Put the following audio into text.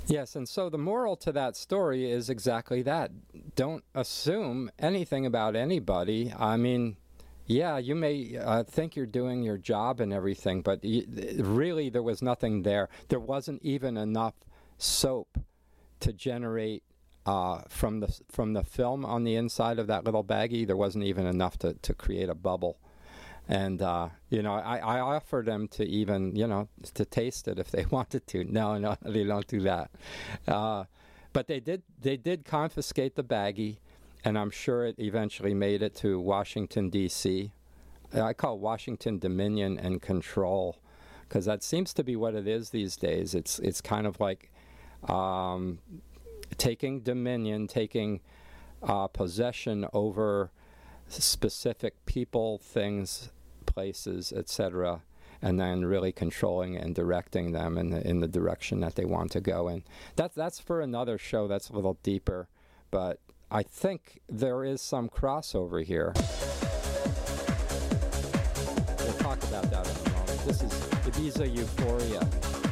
Yes, and so the moral to that story is exactly that. Don't assume anything about anybody. I mean, yeah, you may think you're doing your job and everything, but really there was nothing there. There wasn't even enough soap to generate from the film on the inside of that little baggie. There wasn't even enough to create a bubble. And, I offered them to even, to taste it if they wanted to. No, they don't do that. But they did confiscate the baggie, and I'm sure it eventually made it to Washington, D.C. I call it Washington Dominion and Control, because that seems to be what it is these days. It's kind of like taking dominion, taking possession over specific people, things, places, etc., and then really controlling and directing them in the direction that they want to go in. That's for another show. That's a little deeper, but I think there is some crossover here. We'll talk about that in a moment. This is Ibiza Euphoria.